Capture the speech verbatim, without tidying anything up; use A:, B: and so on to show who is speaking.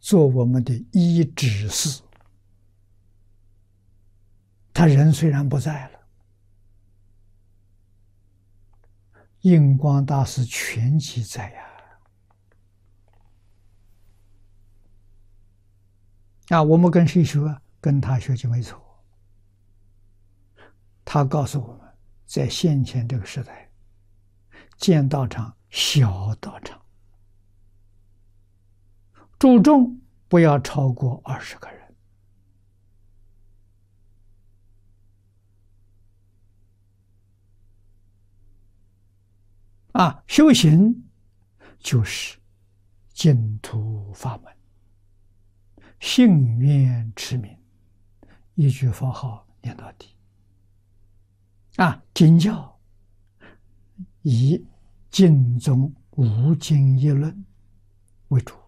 A: 做我们的医指示。他人虽然不在了，印光大师全记在呀。啊，我们跟谁学？跟他学就没错。他告诉我们，在先前这个时代，建道场小道场，注重不要超过二十个人。啊，修行就是净土法门，信愿持名，一句佛号念到底。啊，经教以经中无经一论为主。